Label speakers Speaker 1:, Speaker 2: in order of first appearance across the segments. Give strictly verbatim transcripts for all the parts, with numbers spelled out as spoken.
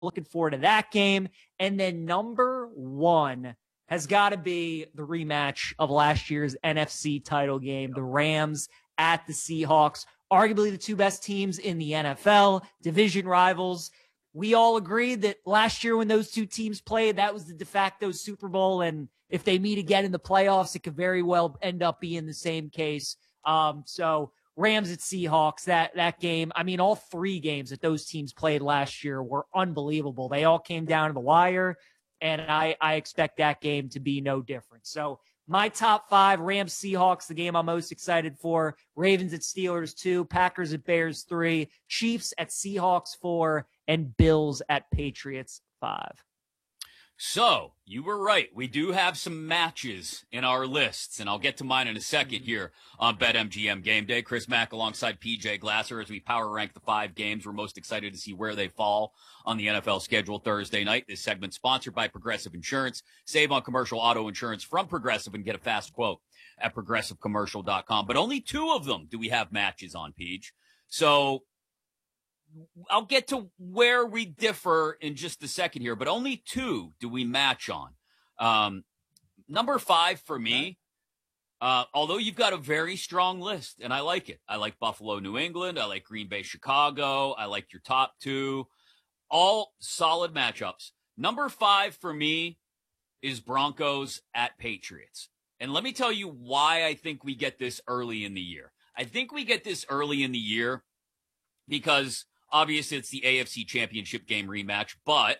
Speaker 1: looking forward to that game. And then number one has got to be the rematch of last year's N F C title game, the Rams at the Seahawks, arguably the two best teams in the N F L, division rivals. We all agreed that last year when those two teams played, that was the de facto Super Bowl. And if they meet again in the playoffs, it could very well end up being the same case. Um, so Rams at Seahawks, that, that game, I mean, all three games that those teams played last year were unbelievable. They all came down to the wire, and I, I expect that game to be no different. So my top five, Rams, Seahawks, the game I'm most excited for, Ravens at Steelers two, Packers at Bears three, Chiefs at Seahawks four, and Bills at Patriots five.
Speaker 2: So, you were right. We do have some matches in our lists, and I'll get to mine in a second here on BetMGM Game Day. Chris Mack alongside P J Glasser as we power rank the five games. We're most excited to see where they fall on the N F L schedule Thursday night. This segment sponsored by Progressive Insurance. Save on commercial auto insurance from Progressive and get a fast quote at progressive commercial dot com. But only two of them do we have matches on, Peach. So, I'll get to where we differ in just a second here, but only two do we match on. Um, number five for me, uh, although you've got a very strong list, and I like it. I like Buffalo, New England. I like Green Bay, Chicago. I like your top two. All solid matchups. Number five for me is Broncos at Patriots. And let me tell you why I think we get this early in the year. I think we get this early in the year because obviously, it's the A F C Championship game rematch, but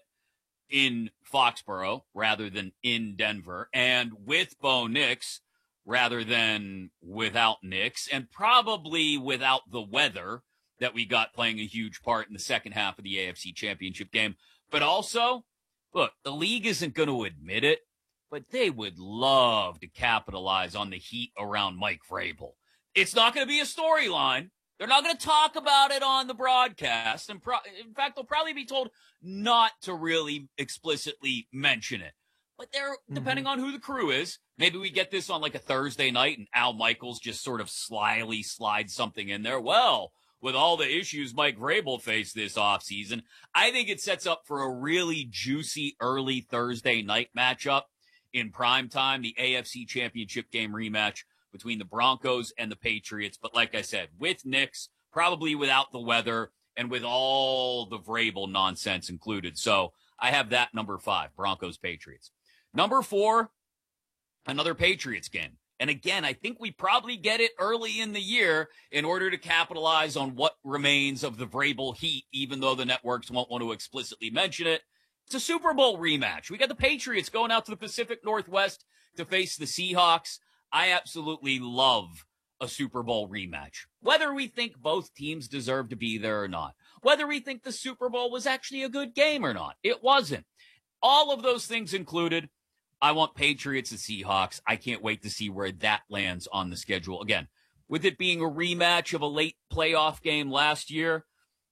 Speaker 2: in Foxborough rather than in Denver, and with Bo Nix rather than without Nix, and probably without the weather that we got playing a huge part in the second half of the A F C Championship game. But also, look, the league isn't going to admit it, but they would love to capitalize on the heat around Mike Vrabel. It's not going to be a storyline. They're not going to talk about it on the broadcast. And pro- in fact, they'll probably be told not to really explicitly mention it. But they're, mm-hmm. depending on who the crew is, maybe we get this on like a Thursday night and Al Michaels just sort of slyly slides something in there. Well, with all the issues Mike Vrabel faced this offseason, I think it sets up for a really juicy early Thursday night matchup in prime time, the A F C Championship game rematch between the Broncos and the Patriots. But like I said, with Nix, probably without the weather, and with all the Vrabel nonsense included. So I have that number five, Broncos, Patriots. Number four, another Patriots game. And again, I think we probably get it early in the year in order to capitalize on what remains of the Vrabel heat, even though the networks won't want to explicitly mention it. It's a Super Bowl rematch. We got the Patriots going out to the Pacific Northwest to face the Seahawks. I absolutely love a Super Bowl rematch. Whether we think both teams deserve to be there or not. Whether we think the Super Bowl was actually a good game or not. It wasn't. All of those things included, I want Patriots and Seahawks. I can't wait to see where that lands on the schedule. Again, with it being a rematch of a late playoff game last year,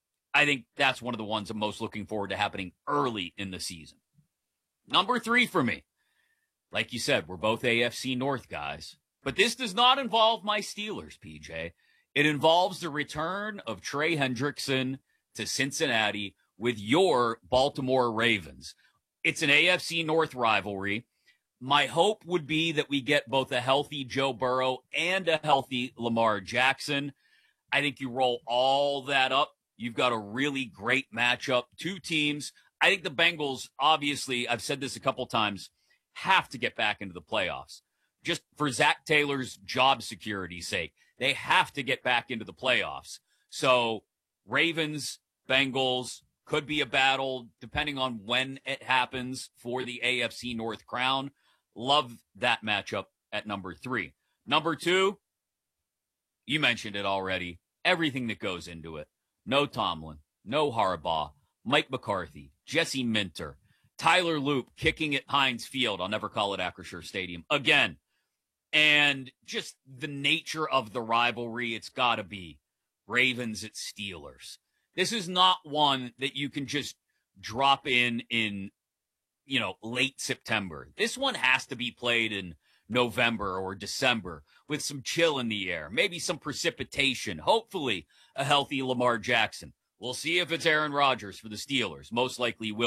Speaker 2: I think that's one of the ones I'm most looking forward to happening early in the season. Number three for me. Like you said, we're both A F C North guys, but this does not involve my Steelers, P J. It involves the return of Trey Hendrickson to Cincinnati with your Baltimore Ravens. It's an A F C North rivalry. My hope would be that we get both a healthy Joe Burrow and a healthy Lamar Jackson. I think you roll all that up. You've got a really great matchup. Two teams. I think the Bengals, obviously, I've said this a couple times, have to get back into the playoffs. Just for Zach Taylor's job security's sake, they have to get back into the playoffs. So Ravens, Bengals could be a battle depending on when it happens for the A F C North crown. Love that matchup at number three. Number two, you mentioned it already. Everything that goes into it. No Tomlin, no Harbaugh, Mike McCarthy, Jesse Minter, Tyler Loop kicking at Heinz Field. I'll never call it Acrisure Stadium again. And just the nature of the rivalry, it's got to be Ravens at Steelers. This is not one that you can just drop in in, you know, late September. This one has to be played in November or December with some chill in the air, maybe some precipitation, hopefully a healthy Lamar Jackson. We'll see if it's Aaron Rodgers for the Steelers. Most likely will.